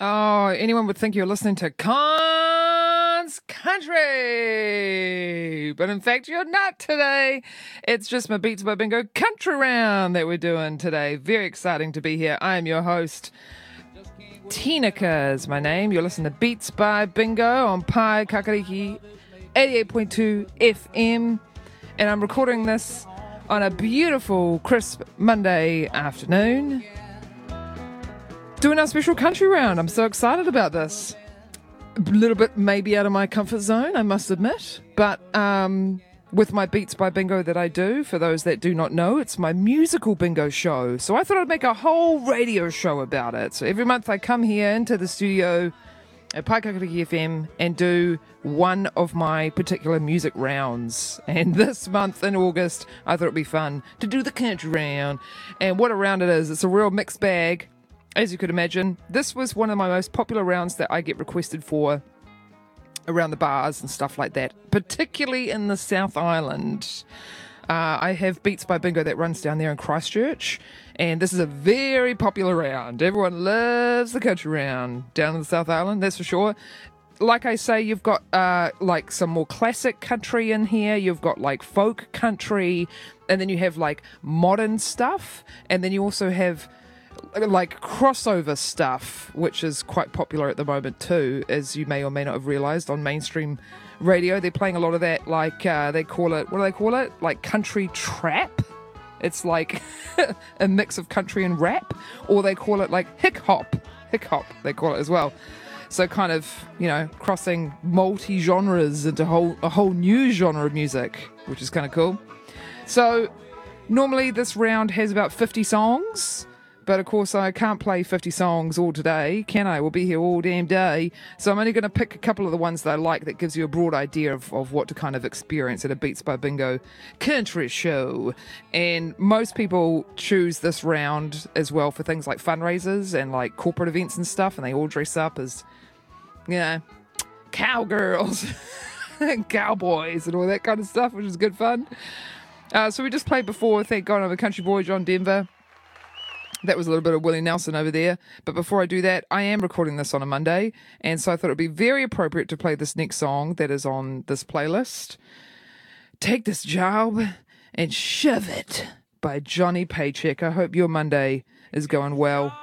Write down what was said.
Oh, anyone would think you're listening to Con's Country. But in fact, you're not today. It's just my Beats by Bingo Country Round that we're doing today. Very exciting to be here. I am your host. Tinaka is my name. You're listening to Beats by Bingo on Pai Kakariki 88.2 FM. And I'm recording this on a beautiful, crisp Monday afternoon. Doing our special country round. I'm so excited about this. A little bit maybe out of my comfort zone, I must admit. But with my Beats by Bingo that I do, for those that do not know, it's my musical bingo show. So I thought I'd make a whole radio show about it. So every month I come here into the studio at Paikakariki FM and do one of my particular music rounds. And this month in August, I thought it'd be fun to do the country round. And what a round it is. It's a real mixed bag. As you could imagine, this was one of my most popular rounds that I get requested for around the bars and stuff like that, particularly in the South Island. I have Beats by Bingo that runs down there in Christchurch, and this is a very popular round. Everyone loves the country round down in the South Island, that's for sure. Like I say, you've got like some more classic country in here, you've got like folk country, and then you have like modern stuff, and then you also have like crossover stuff, which is quite popular at the moment too, as you may or may not have realized on mainstream radio. They're playing a lot of that, like they call it, what do they call it? Like country trap. It's like a mix of country and rap, or they call it like hick hop they call it as well. So kind of, you know, crossing multi-genres into a whole new genre of music, which is kind of cool. So normally this round has about 50 songs. But of course, I can't play 50 songs all today, can I? We'll be here all damn day. So I'm only going to pick a couple of the ones that I like that gives you a broad idea of what to kind of experience at a Beats by Bingo country show. And most people choose this round as well for things like fundraisers and like corporate events and stuff. And they all dress up as, you know, cowgirls and cowboys and all that kind of stuff, which is good fun. So we just played before, thank God, I'm a country boy, John Denver. That was a little bit of Willie Nelson over there. But before I do that, I am recording this on a Monday. And so I thought it would be very appropriate to play this next song that is on this playlist. Take This Job and Shove It by Johnny Paycheck. I hope your Monday is going well.